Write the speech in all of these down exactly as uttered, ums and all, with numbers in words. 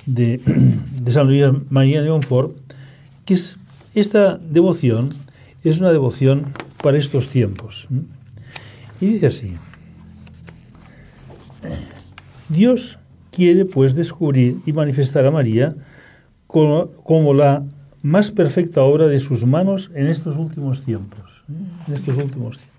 de, de San Luis María de Montfort, que es, esta devoción es una devoción para estos tiempos. Y dice así: Dios quiere pues descubrir y manifestar a María como, como la más perfecta obra de sus manos en estos últimos tiempos. En estos últimos tiempos.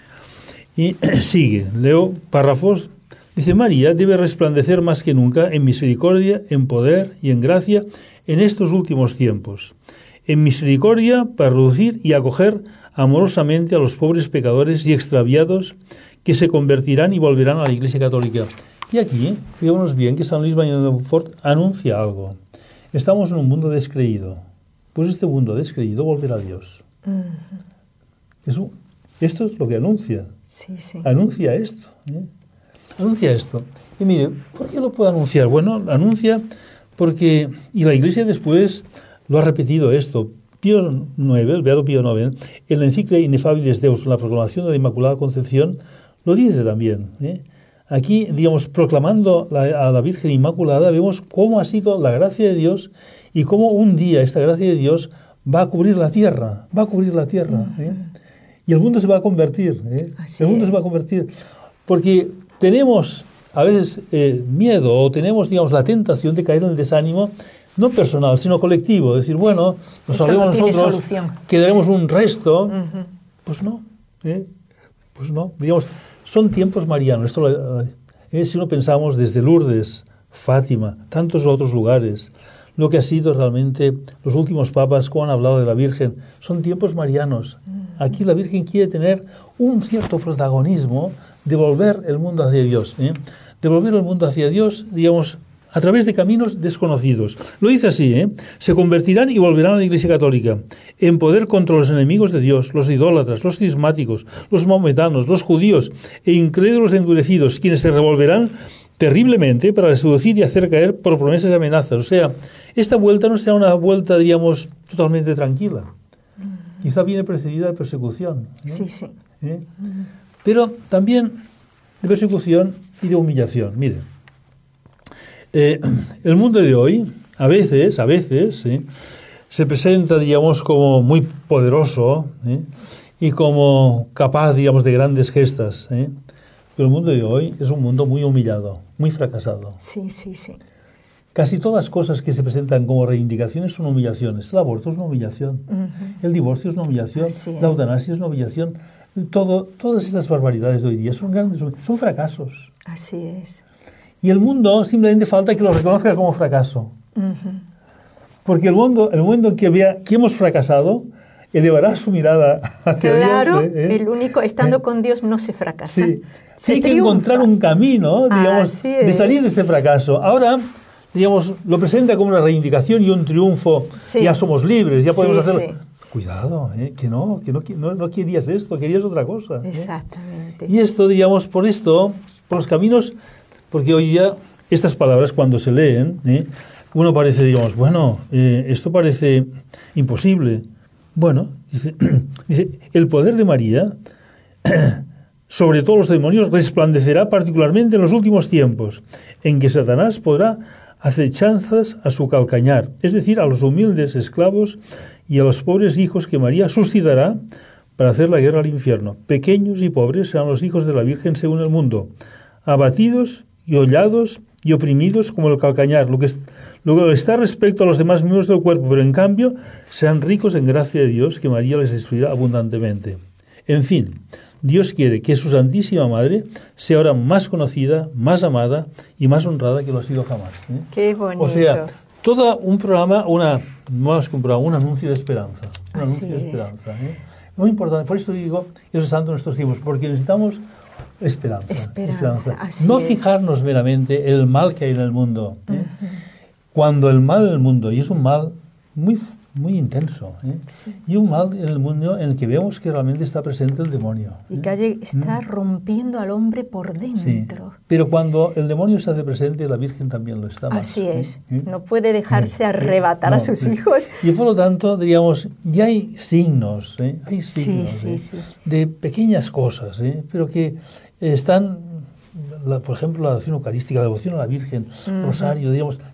Y sigue, leo párrafos. Dice: María debe resplandecer más que nunca en misericordia, en poder y en gracia en estos últimos tiempos. En misericordia para reducir y acoger amorosamente a los pobres pecadores y extraviados que se convertirán y volverán a la Iglesia Católica. Y aquí, fijémonos bien que San Luis María de Montfort anuncia algo. Estamos en un mundo descreído. Pues este mundo descreído volverá a Dios. Uh-huh. Es un, esto es lo que anuncia. Sí, sí. Anuncia esto. ¿eh? Anuncia esto. Y mire, ¿por qué lo puede anunciar? Bueno, anuncia porque, y la Iglesia después lo ha repetido esto. Pío noveno, el Beato Pío noveno, en la encíclica Inefabilis Deus, la proclamación de la Inmaculada Concepción, lo dice también. ¿eh? Aquí, digamos, proclamando la, a la Virgen Inmaculada, vemos cómo ha sido la gracia de Dios y cómo un día esta gracia de Dios va a cubrir la tierra, va a cubrir la tierra. ¿eh? Y el mundo se va a convertir. ¿eh? El mundo es. se va a convertir. Porque tenemos a veces eh, miedo o tenemos, digamos, la tentación de caer en el desánimo, no personal, sino colectivo. Decir, sí. bueno, nos salvemos no nosotros, quedaremos un resto. Uh-huh. Pues no. ¿eh? Pues no. Digamos, son tiempos marianos. Esto eh, si no pensamos desde Lourdes, Fátima, tantos otros lugares, lo que ha sido realmente los últimos papas, cómo han hablado de la Virgen, son tiempos marianos. Aquí la Virgen quiere tener un cierto protagonismo de volver el mundo hacia Dios. ¿eh? De volver el mundo hacia Dios, digamos, a través de caminos desconocidos. Lo dice así, ¿eh? Se convertirán y volverán a la Iglesia Católica, en poder contra los enemigos de Dios, los idólatras, los cismáticos, los maometanos, los judíos e incrédulos endurecidos, quienes se revolverán terriblemente para seducir y hacer caer por promesas y amenazas. O sea, esta vuelta no será una vuelta, diríamos, totalmente tranquila. Mm. Quizá viene precedida de persecución. ¿eh? Sí, sí. ¿Eh? Mm. Pero también de persecución y de humillación. Mire, eh, el mundo de hoy, a veces, a veces, ¿eh? se presenta, digamos, como muy poderoso ¿eh? y como capaz, digamos, de grandes gestas, ¿eh? Pero el mundo de hoy es un mundo muy humillado, muy fracasado. Sí, sí, sí. Casi todas las cosas que se presentan como reivindicaciones son humillaciones. El aborto es una humillación, uh-huh. el divorcio es una humillación, sí, la eutanasia es una humillación. Todo, todas estas barbaridades de hoy día son grandes, son fracasos. Así es. Y el mundo simplemente falta que lo reconozca como fracaso. Uh-huh. Porque el mundo, el mundo en que vea que hemos fracasado, elevará su mirada hacia claro, Dios. Claro, ¿eh? El único, estando ¿eh? con Dios no se fracasa. Sí. Se Hay triunfa. que encontrar un camino, digamos, de salir de este fracaso. Ahora, digamos, lo presenta como una reivindicación y un triunfo. Sí. Ya somos libres, ya podemos sí, hacerlo. Sí. Cuidado, ¿eh? que, no, que no, no, no querías esto, querías otra cosa. ¿eh? Exactamente. Y esto, digamos, por esto, por los caminos, porque hoy día estas palabras cuando se leen, ¿eh? uno parece, digamos, bueno, eh, esto parece imposible. Bueno, dice, dice, el poder de María sobre todos los demonios resplandecerá particularmente en los últimos tiempos, en que Satanás podrá hacer chanzas a su calcañar, es decir, a los humildes esclavos y a los pobres hijos que María suscitará para hacer la guerra al infierno. Pequeños y pobres serán los hijos de la Virgen según el mundo, abatidos y hollados y oprimidos como el calcañar, lo que, es, lo que está respecto a los demás miembros del cuerpo, pero en cambio serán ricos en gracia de Dios, que María les instruirá abundantemente. En fin, Dios quiere que su Santísima Madre sea ahora más conocida, más amada y más honrada que lo ha sido jamás. ¿eh? Qué bonito. O sea, todo un programa, una, más que un programa, un anuncio de esperanza. Un Así anuncio es. de esperanza. ¿eh? Muy importante, por esto digo, Dios es santo en nuestros tiempos, porque necesitamos esperanza. Esperanza, esperanza. así No es. Fijarnos meramente en el mal que hay en el mundo. ¿eh? Uh-huh. Cuando el mal en el mundo, y es un mal muy muy intenso, ¿eh? Sí. y un mal en el mundo en el que vemos que realmente está presente el demonio. Y ¿eh? que está ¿Mm? rompiendo al hombre por dentro. Sí. Pero cuando el demonio se hace presente, la Virgen también lo está más. Así es, ¿eh? no puede dejarse ¿Eh? arrebatar no, a sus sí. hijos. Y por lo tanto, diríamos, ya hay signos, ¿eh? hay signos sí, sí, ¿eh? sí. de pequeñas cosas, ¿eh? pero que están, la, por ejemplo, la devoción eucarística, la devoción a la Virgen, uh-huh. rosario, digamos,